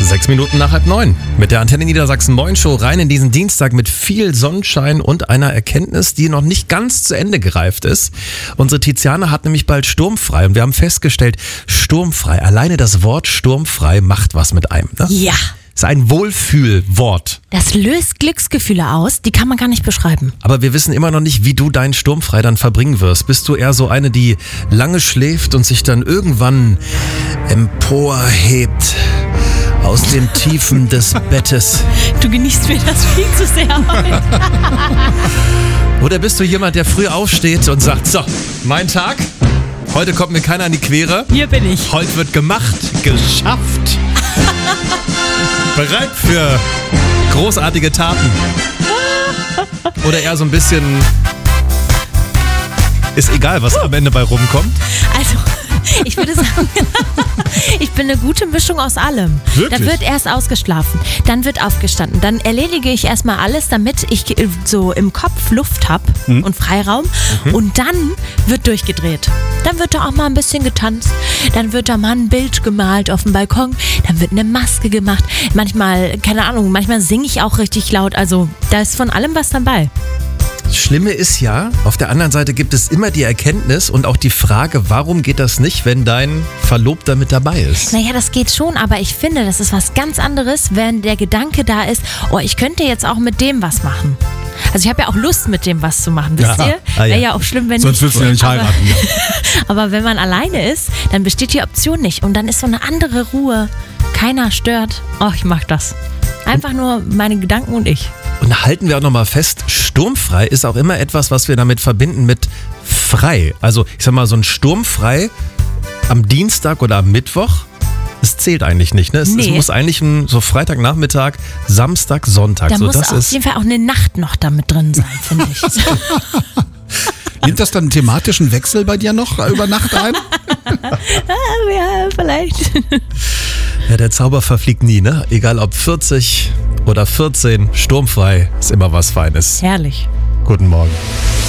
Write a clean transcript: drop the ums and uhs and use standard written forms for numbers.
6 Minuten nach 8:30. Mit der Antenne Niedersachsen Morning-Show rein in diesen Dienstag mit viel Sonnenschein und einer Erkenntnis, die noch nicht ganz zu Ende gereift ist. Unsere Tiziana hat nämlich bald sturmfrei und wir haben festgestellt, sturmfrei, alleine das Wort sturmfrei macht was mit einem. Ne? Ja. Ist ein Wohlfühlwort. Das löst Glücksgefühle aus, die kann man gar nicht beschreiben. Aber wir wissen immer noch nicht, wie du deinen sturmfrei dann verbringen wirst. Bist du eher so eine, die lange schläft und sich dann irgendwann emporhebt aus den Tiefen des Bettes? Du genießt mir das viel zu sehr heute. Oder bist du jemand, der früh aufsteht und sagt, so, mein Tag, heute kommt mir keiner an die Quere. Hier bin ich. Heute wird gemacht, geschafft. Bereit für großartige Taten. Oder eher so ein bisschen, ist egal, was am Ende bei rumkommt. Also, ich würde sagen, ich bin eine gute Mischung aus allem. Wirklich? Da wird erst ausgeschlafen, dann wird aufgestanden, dann erledige ich erstmal alles, damit ich so im Kopf Luft habe und Freiraum und dann wird durchgedreht. Dann wird da auch mal ein bisschen getanzt, dann wird da mal ein Bild gemalt auf dem Balkon, dann wird eine Maske gemacht. Manchmal, keine Ahnung, manchmal singe ich auch richtig laut, also da ist von allem was dabei. Das Schlimme ist ja, auf der anderen Seite gibt es immer die Erkenntnis und auch die Frage, warum geht das nicht, wenn dein Verlobter mit dabei ist? Naja, das geht schon, aber ich finde, das ist was ganz anderes, wenn der Gedanke da ist, oh, ich könnte jetzt auch mit dem was machen. Also ich habe ja auch Lust, mit dem was zu machen, wisst ihr? Wäre ja auch schlimm, wenn sonst würdest du ja nicht heiraten. Aber wenn man alleine ist, dann besteht die Option nicht und dann ist so eine andere Ruhe. Keiner stört. Oh, ich mag das. Einfach nur meine Gedanken und ich. Und halten wir auch nochmal fest, sturmfrei ist auch immer etwas, was wir damit verbinden mit frei. Also ich sag mal, so ein sturmfrei am Dienstag oder am Mittwoch, es zählt eigentlich nicht. Ne? Es muss eigentlich so Freitagnachmittag, Samstag, Sonntag. Da so, muss das auf ist jeden Fall auch eine Nacht noch damit drin sein, finde ich. Nimmt das dann einen thematischen Wechsel bei dir noch über Nacht ein? Ja, vielleicht. Ja, der Zauber verfliegt nie, ne? Egal ob 40 oder 14, sturmfrei ist immer was Feines. Herrlich. Guten Morgen.